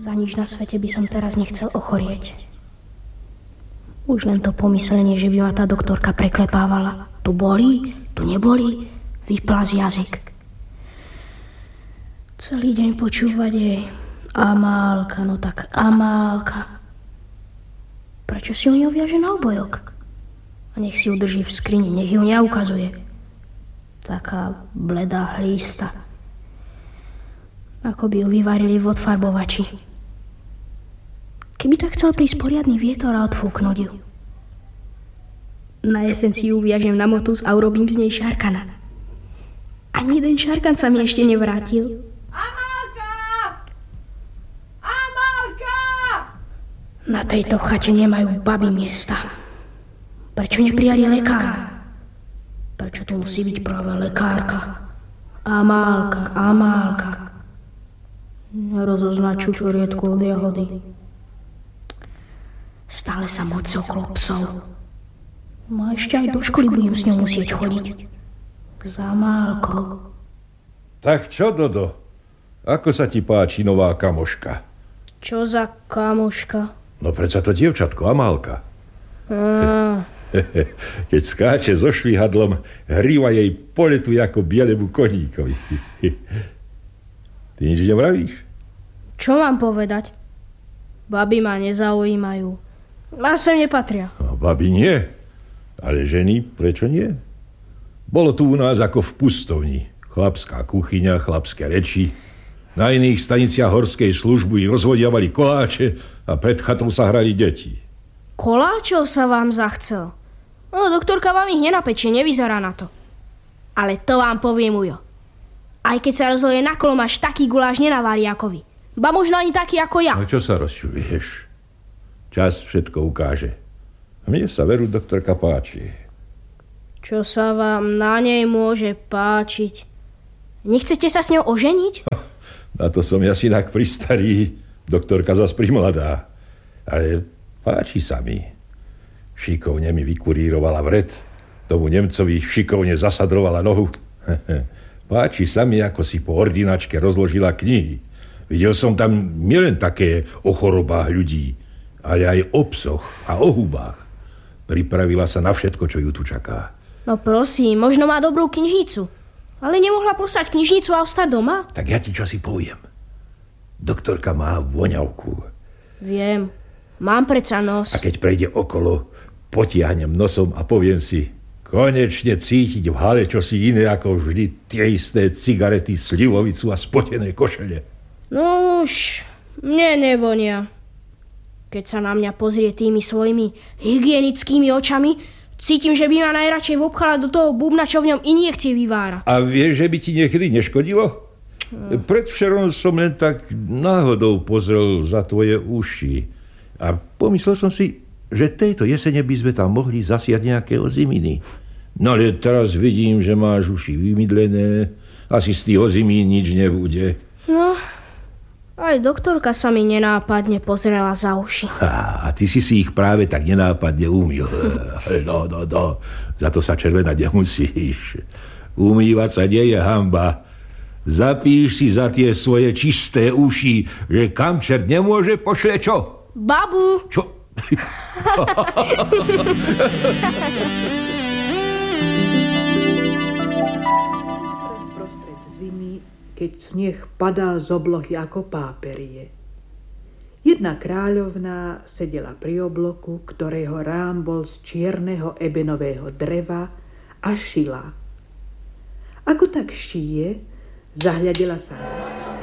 Za nič na svete by som teraz nechcel ochorieť. Už len to pomyslenie, že by ma tá doktorka preklepávala. Tu bolí, tu nebolí, vyplá z jazyk. Celý deň počúvať jej Amálka, no tak Amálka. Prečo si ju neuviaže na obojok? A nech si ju drží v skrini, nech ju neukazuje. Taká bledá hlísta. Ako by ju vyvarili v odfarbovači. Keby tak chcel prísť poriadny vietor a odfúknuť ju. Na jeseň si ju uviažem na motus a urobím z nej šarkana. Ani jeden šarkan sa mi ešte nevrátil. Amálka! Amálka! Na tejto chate nemajú baby miesta. Prečo neprijali lekára? Prečo tu musí byť práve lekárka? Amálka, Amálka. Rozoznať čučoriedku od jahody. Stále sa moc okolo psov. No a ešte aj do školy budem s ňou musieť chodiť. Za Amálkou. Tak čo, Dodo? Ako sa ti páči nová kamoška? Čo za kamoška? No predsa to dievčatko, Amálka. Keď skáče so švihadlom, hríva jej poletuje ako bielemu koníkovi. Ty nič nevravíš? Čo mám povedať? Baby ma nezaujímajú. A sem nepatria. No, baby nie. Ale ženy, prečo nie? Bolo tu u nás ako v pustovni. Chlapská kuchyňa, chlapské reči. Na iných staniciach horskej služby rozvodiavali koláče a pred chatou sa hrali deti. Koláčov sa vám zachcel? No, doktorka vám ich nenapečie, nevyzerá na to. Ale to vám poviem, Ujo. Aj keď sa rozleje na kolo, máš taký guláš nenavári ako vy. Ba možno ani taký ako ja. No čo sa rozčulieš? Čas všetko ukáže. A mne sa veru doktorka páči. Čo sa vám na nej môže páčiť? Nechcete sa s ňou oženiť? Na to som ja si tak pristarý. Doktorka zas primladá. Ale páči sa mi. Šikovne mi vykurírovala vred. Tomu Nemcovi šikovne zasadrovala nohu. Páči sa mi, ako si po ordinačke rozložila knihy. Videl som tam nielen také o chorobách ľudí, ale aj o psoch a o hubách. Pripravila sa na všetko, čo ju tu čaká. No prosím, možno má dobrú knižnicu. Ale nemohla poslať knižnicu a ostať doma? Tak ja ti čosi poviem. Doktorka má voňavku. Viem, mám predsa nos. A keď prejde okolo, potiahnem nosom a poviem si, konečne cítiť v hale čosi iné ako vždy tie isté cigarety, slivovicu a spotené košele. No už, mne nevonia. Keď sa na mňa pozrie tými svojimi hygienickými očami, cítim, že by ma najradšej vopchala do toho bubna, čo v ňom injekcie vyvára. A vieš, že by ti niekedy neškodilo? Predvčerom som len tak náhodou pozrel za tvoje uši. A pomyslel som si, že tejto jesene by sme tam mohli zasiať nejaké oziminy. No ale teraz vidím, že máš uši vymydlené. Asi z tých ozimín nič nebude. No, aj doktorka sa mi nenápadne pozrela za uši. A ty si ich práve tak nenápadne umyl. No. Za to sa červenať nemusíš. Umývať sa nie je hanba. Zapíš si za tie svoje čisté uši, že kam čert nemôže, pošle čo? Babu! Čo? Sprostred zimy, keď sneh padal z oblohy ako páperie. Jedna kráľovná sedela pri obloku, ktorého rám bol z čierneho ebenového dreva a šila. Ako tak šije, zahľadila sa na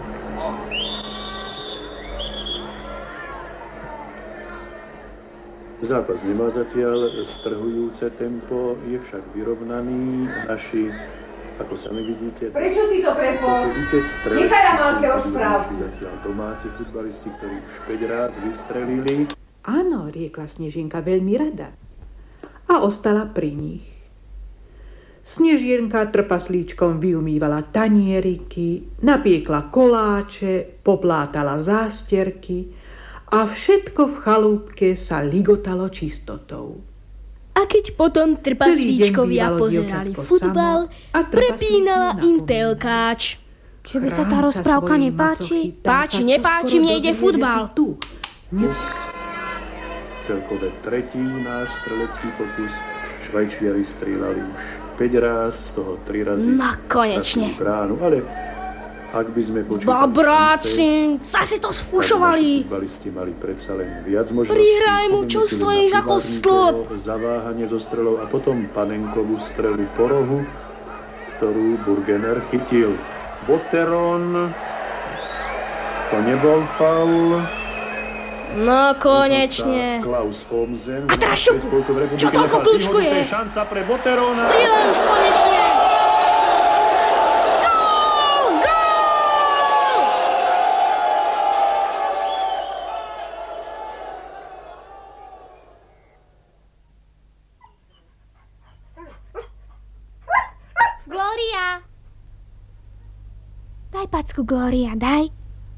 Zápas nemá zatiaľ strhujúce tempo, je však vyrovnaný. Naši, ako sami vidíte... Prečo si to prepol? Nechaj Amálke rozprávku. Zatiaľ domáci futbalisti, ktorí už 5 ráz vystrelili. Áno, riekla Snežienka veľmi rada. A ostala pri nich. Snežienka trpaslíčkom vyumývala tanieriky, napiekla koláče, poplátala zásterky a všetko v chalúbke sa ligotalo čistotou. A keď potom trpaslíčkovia pozerali futbal, prepínala im telkáč. Či by sa tá rozprávka nepáči? Páči, nepáči, mne ide futbal. Plus celkové tretí náš strelecký pokus. Švajčiari strieľali už 5 ráz, z toho 3 razy konečne. Bránu, ale ak by sme počítali Babráci, zase to sfušovali. Futbalisti mali predsa len viac možností. Prihraj mu, čo stojíš ako stĺp. Zaváhanie zo strelou a potom panenkovú strelu po rohu, ktorú Burgener chytil. Botteron, to nebol faul. No konečne. Klaus Omsen. A teraz čo toľko kľúčkuje? Šanca pre Botterona. Strieľaj už konečne. Gól! Gól! Glória! Daj packu, Glória, daj.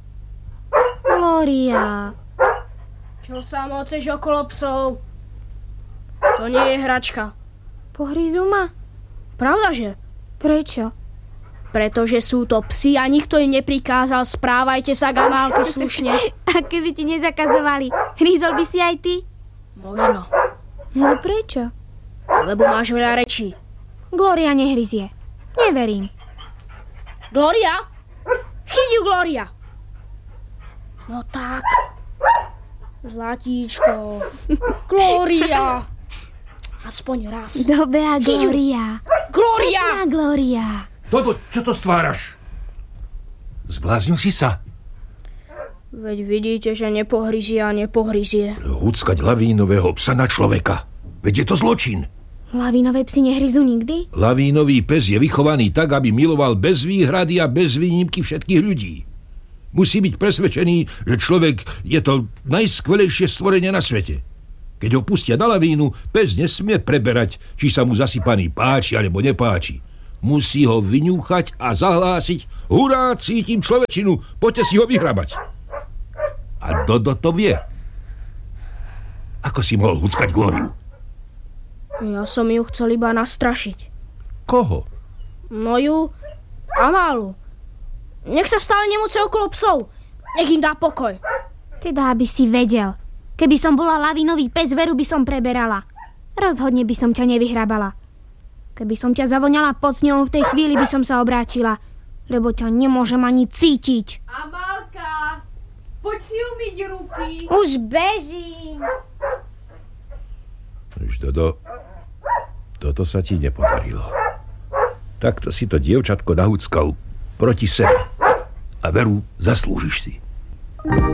Glória. Čo sa moceš okolo psov? To nie je hračka. Pohryzú ma? Pravdaže? Prečo? Pretože sú to psi a nikto im neprikázal, správajte sa k Amálke slušne. A keby ti nezakazovali, hrízol by si aj ty? Možno. No ale prečo? Lebo máš veľa rečí. Glória nehryzie. Neverím. Glória? Chyť ju, Glória! No tak. Zlatíčko. Glória. Aspoň raz. Dobrá Glória. Glória! Pekná Glória. Toto, čo to stváraš? Zbláznil si sa? Veď vidíte, že nepohryzie. Húckať lavínového psa na človeka. Veď je to zločin. Lavínové psi nehryzú nikdy? Lavínový pes je vychovaný tak, aby miloval bez výhrady a bez výnimky všetkých ľudí. Musí byť presvedčený, že človek je to najskvelejšie stvorenie na svete. Keď ho pustia na lavínu, pes nesmie preberať, či sa mu zasypaný páči alebo nepáči. Musí ho vyňúchať a zahlásiť: hurá, cítim človečinu, poďte si ho vyhrabať. A Dodo to vie. Ako si mohol huckať Glóriu? Ja som ju chcel iba nastrašiť. Koho? Moju Amálu. Nech sa stále nemoce okolo psov. Nech im dá pokoj. Teda, aby si vedel. Keby som bola lavínový pes, Veru by som preberala. Rozhodne by som ťa nevyhrabala. Keby som ťa zavoňala pod sňou, v tej chvíli by som sa obrátila. Lebo ťa nemôžem ani cítiť. Amálka, poď si umyť ruky. Už bežím. Už Dodo, toto sa ti nepodarilo. Takto si to dievčatko nahúckal proti sebe. A Veru zaslúžiš si.